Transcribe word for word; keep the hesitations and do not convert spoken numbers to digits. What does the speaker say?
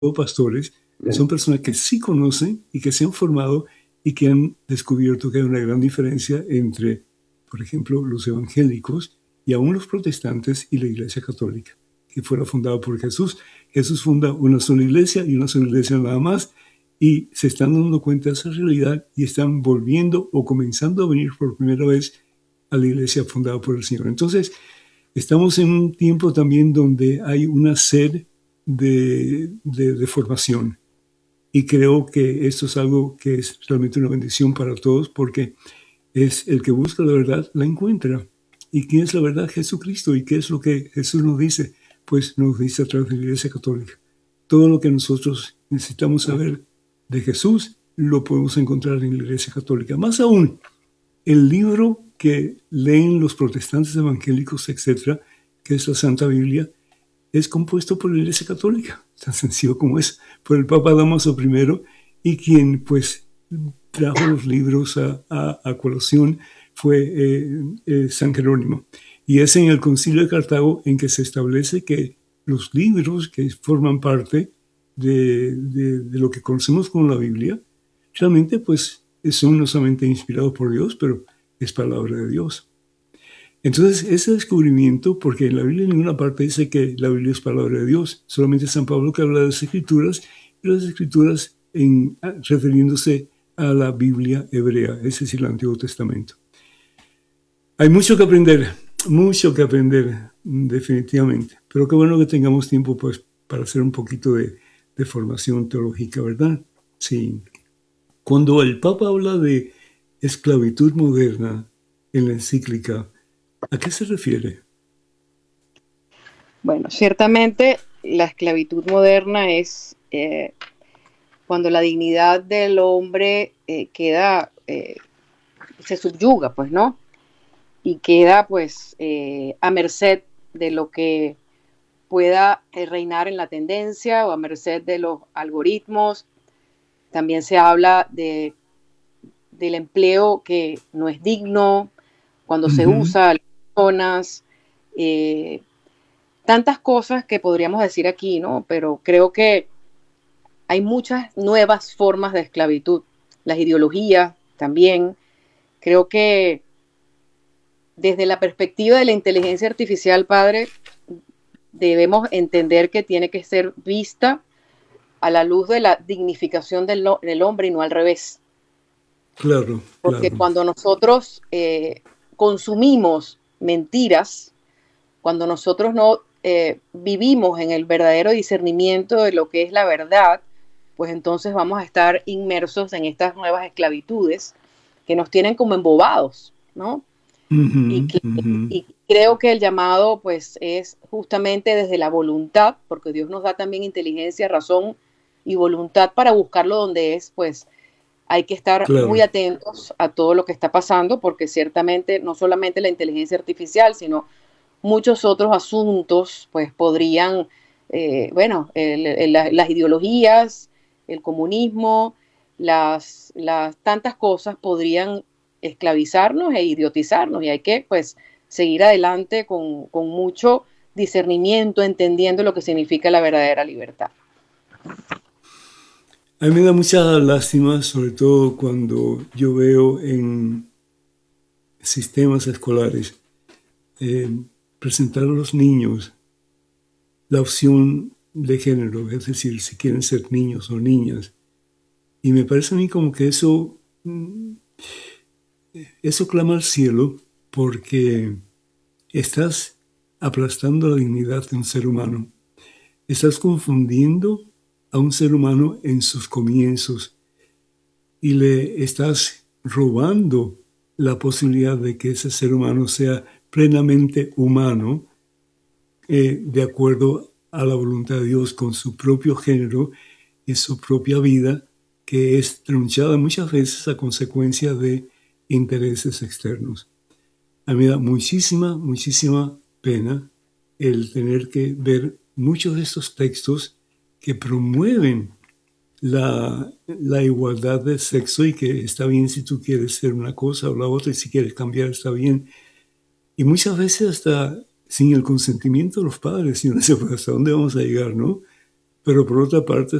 pastores, son personas que sí conocen y que se han formado y que han descubierto que hay una gran diferencia entre, por ejemplo, los evangélicos y aún los protestantes y la Iglesia Católica, que fuera fundada por Jesús. Jesús funda una sola iglesia y una sola iglesia nada más, y se están dando cuenta de esa realidad y están volviendo o comenzando a venir por primera vez a la iglesia fundada por el Señor. Entonces, estamos en un tiempo también donde hay una sed de, de, de formación. Y creo que esto es algo que es realmente una bendición para todos, porque es el que busca la verdad, la encuentra. ¿Y quién es la verdad? Jesucristo. ¿Y qué es lo que Jesús nos dice? Pues nos dice a través de la Iglesia Católica. Todo lo que nosotros necesitamos saber de Jesús lo podemos encontrar en la Iglesia Católica. Más aún, el libro que leen los protestantes evangélicos, etcétera, que es la Santa Biblia, es compuesto por la Iglesia Católica, tan sencillo como es, por el Papa Dámaso primero, y quien pues trajo los libros a, a, a colación fue eh, eh, San Jerónimo. Y es en el Concilio de Cartago en que se establece que los libros que forman parte de, de, de lo que conocemos como la Biblia, realmente pues son no solamente inspirados por Dios, pero es palabra de Dios. Entonces, ese descubrimiento, porque en la Biblia en ninguna parte dice que la Biblia es palabra de Dios, solamente San Pablo que habla de las Escrituras, y las Escrituras en, refiriéndose a la Biblia hebrea, es decir, el Antiguo Testamento. Hay mucho que aprender, mucho que aprender, definitivamente, pero qué bueno que tengamos tiempo pues, para hacer un poquito de, de formación teológica, ¿verdad? Sí. Cuando el Papa habla de esclavitud moderna en la encíclica, ¿a qué se refiere? Bueno, ciertamente la esclavitud moderna es eh, cuando la dignidad del hombre eh, queda, eh, se subyuga, pues, ¿no? Y queda, pues, eh, a merced de lo que pueda eh, reinar en la tendencia o a merced de los algoritmos. También se habla de, del empleo que no es digno, cuando se Uh-huh. usa a las personas, eh, tantas cosas que podríamos decir aquí, ¿no? Pero creo que hay muchas nuevas formas de esclavitud, las ideologías también. Creo que desde la perspectiva de la inteligencia artificial, padre, debemos entender que tiene que ser vista a la luz de la dignificación del, del hombre y no al revés. Claro, Porque claro. cuando nosotros eh, consumimos mentiras, cuando nosotros no eh, vivimos en el verdadero discernimiento de lo que es la verdad, pues entonces vamos a estar inmersos en estas nuevas esclavitudes que nos tienen como embobados, ¿no? Y, Uh-huh, que, uh-huh. y creo que el llamado pues es justamente desde la voluntad, porque Dios nos da también inteligencia, razón y voluntad para buscarlo donde es, pues hay que estar muy Claro. atentos a todo lo que está pasando, porque ciertamente no solamente la inteligencia artificial, sino muchos otros asuntos, pues podrían, eh, bueno, el, el, las ideologías, el comunismo, las, las tantas cosas podrían esclavizarnos e idiotizarnos y hay que, pues, seguir adelante con, con mucho discernimiento, entendiendo lo que significa la verdadera libertad. A mí me da mucha lástima, sobre todo cuando yo veo en sistemas escolares eh, presentar a los niños la opción de género, es decir, si quieren ser niños o niñas. Y me parece a mí como que eso, eso clama al cielo porque estás aplastando la dignidad de un ser humano. Estás confundiendo a un ser humano en sus comienzos y le estás robando la posibilidad de que ese ser humano sea plenamente humano eh, de acuerdo a la voluntad de Dios con su propio género y su propia vida, que es tronchada muchas veces a consecuencia de intereses externos. A mí me da muchísima, muchísima pena el tener que ver muchos de estos textos que promueven la, la igualdad de sexo y que está bien si tú quieres ser una cosa o la otra y si quieres cambiar está bien. Y muchas veces hasta sin el consentimiento de los padres, y uno dice, pues, ¿hasta dónde vamos a llegar, no? Pero por otra parte,